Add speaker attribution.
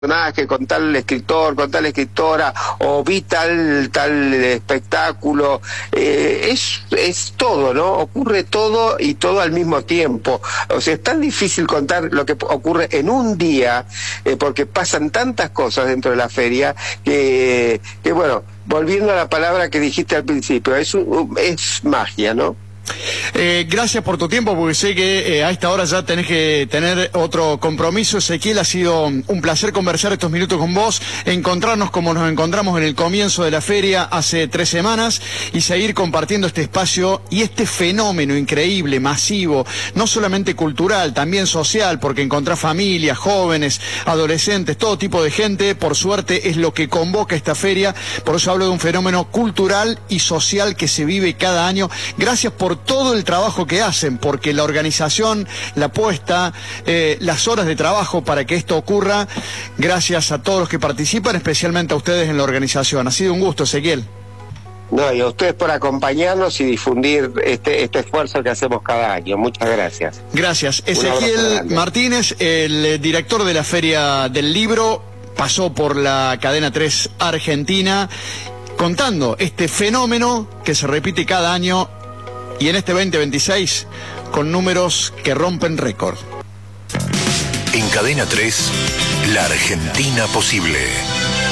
Speaker 1: personaje, con tal escritor, con tal escritora, o vi tal espectáculo, es todo, ¿no? Ocurre todo y todo al mismo tiempo. O sea, es tan difícil contar lo que ocurre en un día, porque pasan tantas cosas dentro de la feria, que bueno, volviendo a la palabra que dijiste al principio, es magia, ¿no?
Speaker 2: Gracias por tu tiempo, porque sé que a esta hora ya tenés que tener otro compromiso. Ezequiel, ha sido un placer conversar estos minutos con vos, encontrarnos como nos encontramos en el comienzo de la feria hace 3 semanas y seguir compartiendo este espacio y este fenómeno increíble, masivo, no solamente cultural, también social, porque encontrás familias, jóvenes, adolescentes, todo tipo de gente. Por suerte es lo que convoca esta feria, por eso hablo de un fenómeno cultural y social que se vive cada año. Gracias por todo el trabajo que hacen, porque la organización, la puesta, las horas de trabajo para que esto ocurra, gracias a todos los que participan, especialmente a ustedes en la organización. Ha sido un gusto, Ezequiel.
Speaker 1: No, y a ustedes por acompañarnos y difundir este esfuerzo que hacemos cada año. Muchas gracias.
Speaker 2: Gracias. Ezequiel Martínez, el director de la Feria del Libro, pasó por la Cadena 3 Argentina, contando este fenómeno que se repite cada año, y en este 2026, con números que rompen récord.
Speaker 3: En Cadena 3, la Argentina posible.